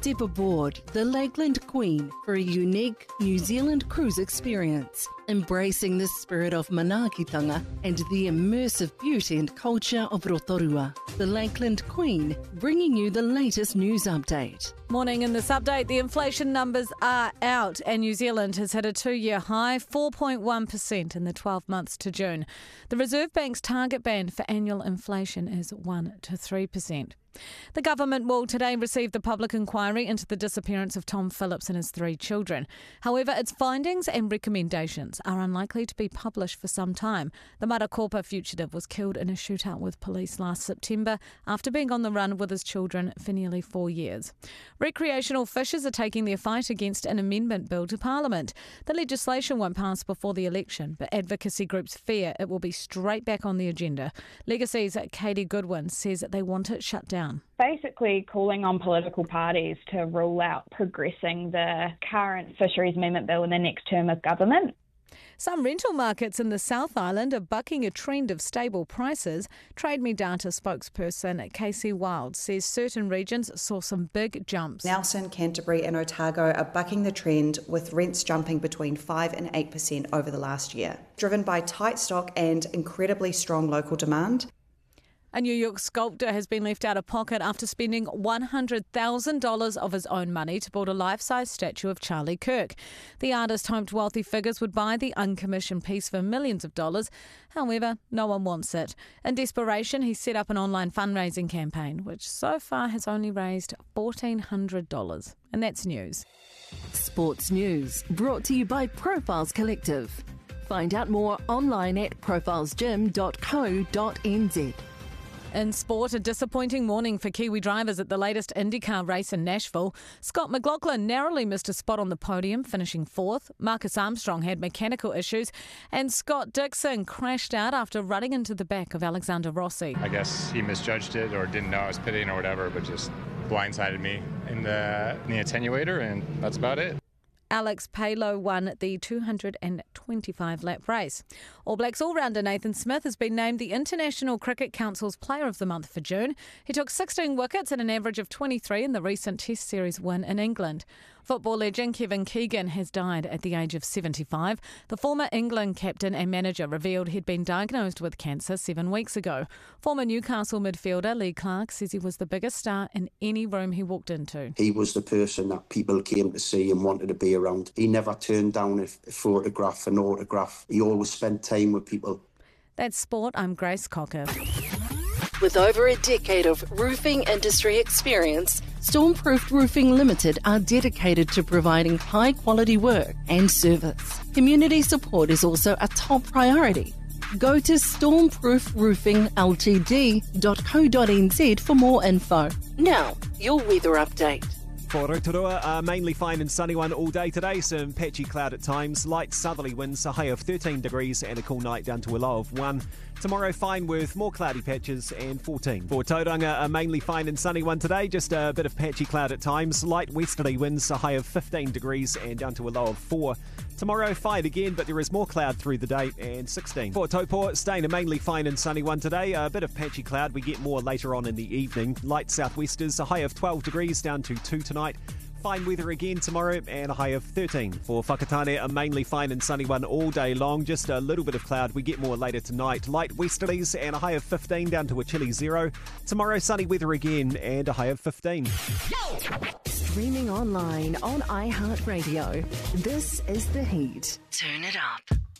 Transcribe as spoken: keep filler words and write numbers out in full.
step aboard the Lakeland Queen for a unique New Zealand cruise experience, embracing the spirit of manaakitanga and the immersive beauty and culture of Rotorua. The Lakeland Queen, bringing you the latest news update. Morning. In this update, the inflation numbers are out and New Zealand has hit a two-year high, four point one percent in the twelve months to June. The Reserve Bank's target band for annual inflation is one to three percent. The government will today receive the public inquiry into the disappearance of Tom Phillips and his three children. However, its findings and recommendations are unlikely to be published for some time. The Marakopa fugitive was killed in a shootout with police last September after being on the run with his children for nearly four years. Recreational fishers are taking their fight against an amendment bill to Parliament. The legislation won't pass before the election, but advocacy groups fear it will be straight back on the agenda. Legacy's Katie Goodwin says they want it shut down. Basically calling on political parties to rule out progressing the current Fisheries Amendment Bill in the next term of government. Some rental markets in the South Island are bucking a trend of stable prices. Trade Me Data spokesperson Casey Wild says certain regions saw some big jumps. Nelson, Canterbury and Otago are bucking the trend, with rents jumping between five and eight percent over the last year, driven by tight stock and incredibly strong local demand. A New York sculptor has been left out of pocket after spending one hundred thousand dollars of his own money to build a life-size statue of Charlie Kirk. The artist hoped wealthy figures would buy the uncommissioned piece for millions of dollars. However, no one wants it. In desperation, he set up an online fundraising campaign, which so far has only raised one thousand four hundred dollars. And that's news. Sports news brought to you by Profiles Collective. Find out more online at profiles gym dot co dot n z. In sport, a disappointing morning for Kiwi drivers at the latest IndyCar race in Nashville. Scott McLaughlin narrowly missed a spot on the podium, finishing fourth. Marcus Armstrong had mechanical issues, and Scott Dixon crashed out after running into the back of Alexander Rossi. I guess he misjudged it or didn't know I was pitting or whatever, but just blindsided me in the, in the attenuator, and that's about it. Alex Palou won the two hundred twenty-five lap race. All Blacks all-rounder Nathan Smith has been named the International Cricket Council's Player of the Month for June. He took sixteen wickets and an average of twenty-three in the recent Test Series win in England. Football legend Kevin Keegan has died at the age of seventy-five. The former England captain and manager revealed he'd been diagnosed with cancer seven weeks ago. Former Newcastle midfielder Lee Clark says he was the biggest star in any room he walked into. He was the person that people came to see and wanted to be around. He never turned down a photograph, an autograph. He always spent time with people. That's sport. I'm Grace Cocker. With over a decade of roofing industry experience, Stormproofed Roofing Limited are dedicated to providing high-quality work and service. Community support is also a top priority. Go to stormproof roofing l t d dot co dot n z for more info. Now, your weather update. For Rotorua, a mainly fine and sunny one all day today. Some patchy cloud at times. Light southerly winds, a high of thirteen degrees and a cool night down to a low of one. Tomorrow, fine with more cloudy patches and fourteen. For Tauranga, a mainly fine and sunny one today. Just a bit of patchy cloud at times. Light westerly winds, a high of fifteen degrees and down to a low of four. Tomorrow, fine again, but there is more cloud through the day and sixteen. For Taupo, staying a mainly fine and sunny one today. A bit of patchy cloud. We get more later on in the evening. Light southwesters, a high of twelve degrees down to two tonight. Fine weather again tomorrow and a high of thirteen. For Whakatane, a mainly fine and sunny one all day long. Just a little bit of cloud. We get more later tonight. Light westerlies and a high of fifteen down to a chilly zero. Tomorrow, sunny weather again and a high of fifteen. Streaming online on iHeartRadio. This is The Heat. Turn it up.